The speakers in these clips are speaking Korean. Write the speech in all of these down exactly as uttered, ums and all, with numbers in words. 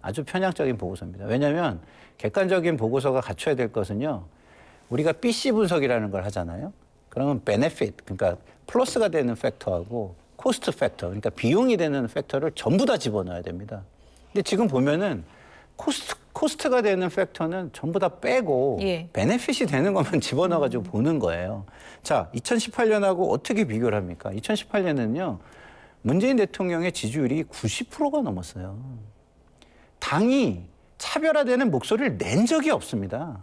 아주 편향적인 보고서입니다. 왜냐하면 객관적인 보고서가 갖춰야 될 것은요. 우리가 비씨 분석이라는 걸 하잖아요. 그러면 베네핏, 그러니까 플러스가 되는 팩터하고 코스트 팩터, 그러니까 비용이 되는 팩터를 전부 다 집어넣어야 됩니다. 근데 지금 보면은 코스트, 코스트가 되는 팩터는 전부 다 빼고 예. 베네핏이 되는 것만 집어넣어가지고 음. 보는 거예요. 자, 이천십팔 년하고 어떻게 비교를 합니까? 이천십팔 년은요. 문재인 대통령의 지지율이 구십 퍼센트가 넘었어요. 당이 차별화되는 목소리를 낸 적이 없습니다.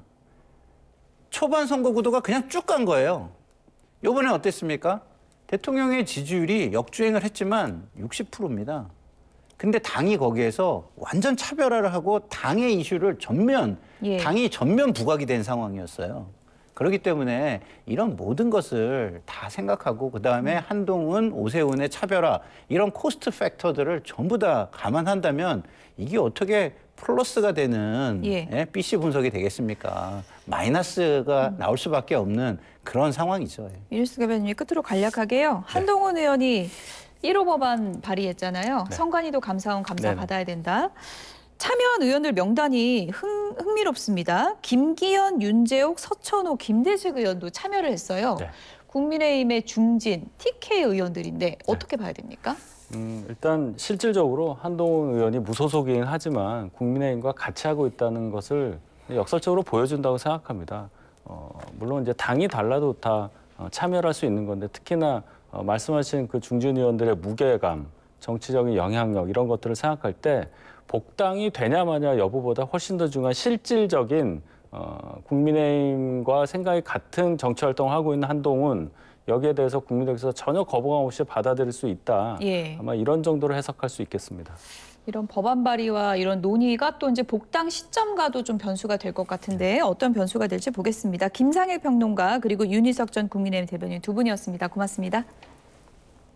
초반 선거 구도가 그냥 쭉 간 거예요. 이번에 어땠습니까? 대통령의 지지율이 역주행을 했지만 육십 퍼센트입니다. 근데 당이 거기에서 완전 차별화를 하고 당의 이슈를 전면, 예. 당이 전면 부각이 된 상황이었어요. 그렇기 때문에 이런 모든 것을 다 생각하고 그다음에 음. 한동훈, 오세훈의 차별화 이런 코스트 팩터들을 전부 다 감안한다면 이게 어떻게 플러스가 되는 예. 예? 비씨 분석이 되겠습니까? 마이너스가 음. 나올 수밖에 없는 그런 상황이죠. 윤희숙 대변인이 끝으로 간략하게요. 네. 한동훈 의원이 일 호 법안 발의했잖아요. 네. 성관이도 감사원 감사 네네. 받아야 된다. 참여한 의원들 명단이 흥, 흥미롭습니다. 김기현, 윤재옥, 서천호, 김대식 의원도 참여를 했어요. 네. 국민의힘의 중진, 티케이 의원들인데 어떻게 네. 봐야 됩니까? 음, 일단 실질적으로 한동훈 의원이 무소속이긴 하지만 국민의힘과 같이 하고 있다는 것을 역설적으로 보여준다고 생각합니다. 어, 물론 이제 당이 달라도 다 참여를 할 수 있는 건데 특히나 어, 말씀하신 그 중진 의원들의 무게감, 정치적인 영향력 이런 것들을 생각할 때 복당이 되냐 마냐 여부보다 훨씬 더 중요한 실질적인 어, 국민의힘과 생각이 같은 정치 활동을 하고 있는 한동훈 여기에 대해서 국민들께서 전혀 거부감 없이 받아들일 수 있다. 예. 아마 이런 정도로 해석할 수 있겠습니다. 이런 법안 발의와 이런 논의가 또 이제 복당 시점과도 좀 변수가 될 것 같은데 어떤 변수가 될지 보겠습니다. 김상일 평론가 그리고 윤희석 전 국민의힘 대변인 두 분이었습니다. 고맙습니다.